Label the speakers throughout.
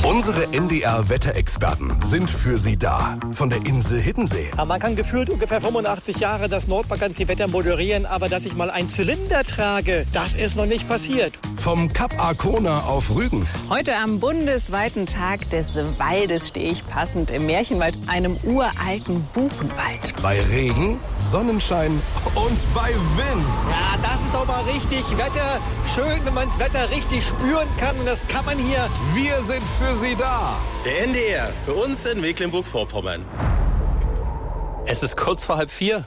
Speaker 1: Unsere NDR-Wetterexperten sind für Sie da. Von der Insel Hiddensee.
Speaker 2: Ja, man kann gefühlt ungefähr 85 Jahre das Nordmagazin-Wetter moderieren, aber dass ich mal einen Zylinder trage, das ist noch nicht passiert.
Speaker 1: Vom Kap Arkona auf Rügen.
Speaker 3: Heute am bundesweiten Tag des Waldes stehe ich passend im Märchenwald, einem uralten Buchenwald.
Speaker 1: Bei Regen, Sonnenschein und bei Wind.
Speaker 2: Ja, das ist doch mal richtig Wetter. Schön, wenn man das Wetter richtig spüren kann. Und das kann man hier.
Speaker 1: Wir sind für Sie da.
Speaker 4: Der NDR, für uns in Mecklenburg-Vorpommern.
Speaker 5: Es ist kurz vor 3:30.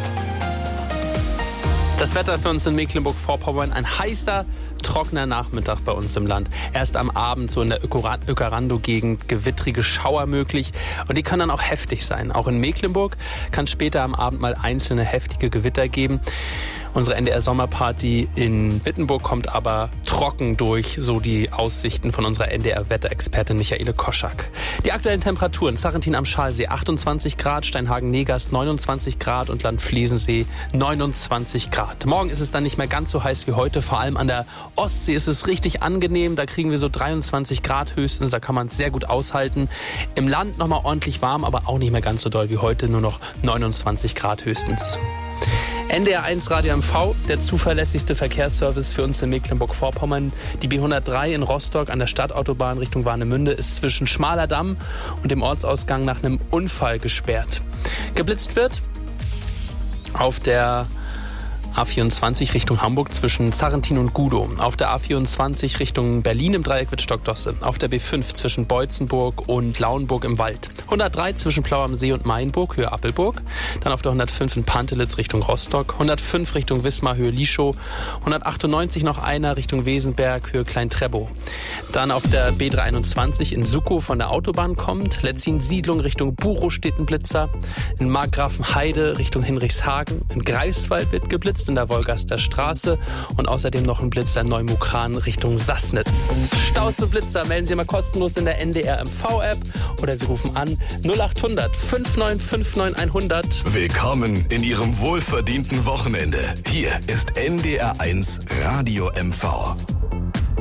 Speaker 5: Das Wetter für uns in Mecklenburg-Vorpommern, ein heißer, trockener Nachmittag bei uns im Land. Erst am Abend so in der Ökarando-Gegend gewittrige Schauer möglich und die können dann auch heftig sein. Auch in Mecklenburg kann es später am Abend mal einzelne heftige Gewitter geben. Unsere NDR-Sommerparty in Wittenburg kommt aber trocken durch, so die Aussichten von unserer NDR-Wetterexpertin Michaele Koschak. Die aktuellen Temperaturen: Sarrentin am Schalsee 28 Grad, Steinhagen-Negast 29 Grad und Land Flesensee 29 Grad. Morgen ist es dann nicht mehr ganz so heiß wie heute, vor allem an der Ostsee ist es richtig angenehm, da kriegen wir so 23 Grad höchstens, da kann man es sehr gut aushalten. Im Land nochmal ordentlich warm, aber auch nicht mehr ganz so doll wie heute, nur noch 29 Grad höchstens. NDR1 Radio MV, der zuverlässigste Verkehrsservice für uns in Mecklenburg-Vorpommern. Die B103 in Rostock an der Stadtautobahn Richtung Warnemünde ist zwischen Schmaler Damm und dem Ortsausgang nach einem Unfall gesperrt. Geblitzt wird auf der A24 Richtung Hamburg zwischen Sarrentin und Gudow. Auf der A24 Richtung Berlin im Dreieck wird Stockdosse. Auf der B5 zwischen Beutzenburg und Lauenburg im Wald. 103 zwischen Plau am See und Mainburg, Höhe Appelburg. Dann auf der 105 in Pantelitz Richtung Rostock. 105 Richtung Wismar, Höhe Lischow. 198 noch einer Richtung Wesenberg, Höhe Klein-Trebow. Dann auf der B321 in Suckow von der Autobahn kommt. Letzin-Siedlung Richtung Buchow steht ein Blitzer. In Markgrafenheide Richtung Hinrichshagen. In Greifswald wird geblitzt in der Wolgaster Straße und außerdem noch ein Blitzer in Neumukran Richtung Sassnitz. Staus und Blitzer melden Sie mal kostenlos in der NDR MV-App oder Sie rufen an 0800 5959 100.
Speaker 1: Willkommen in Ihrem wohlverdienten Wochenende. Hier ist NDR1 Radio MV.